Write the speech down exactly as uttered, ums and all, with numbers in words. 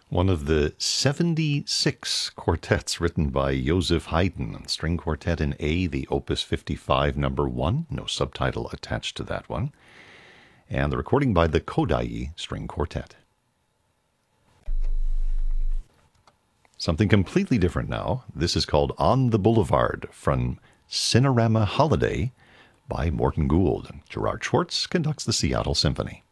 One of the seventy-six quartets written by Joseph Haydn, string quartet in A, the Opus fifty-five, number one, no subtitle attached to that one, and the recording by the Kodály String Quartet. Something completely different now. This is called On the Boulevard from Cinerama Holiday by Morton Gould. Gerard Schwartz conducts the Seattle Symphony.